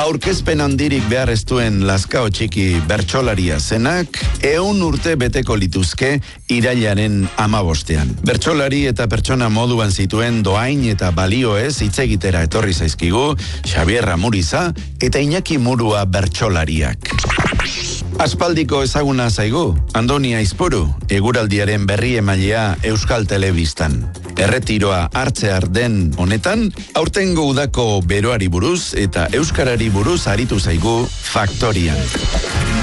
Aurkezpen handirik behar ez duen Lazkao Txiki bertsolaria zenak, 100 urte beteko lituzke irailaren 15. Bertsolari eta pertsona moduan zituen Doain eta Balioez hitz egitera etorri zaizkigu Xabier Amuriza eta Iñaki Murua bertsolariak. Aspaldiko ezaguna zaigu, Andoni Aizpuru, eguraldiaren berri emailea Euskal Telebistan. Erretiroa hartzear den honetan, aurtengo udako beroari buruz eta euskarari buruz aritu zaigu Faktorian.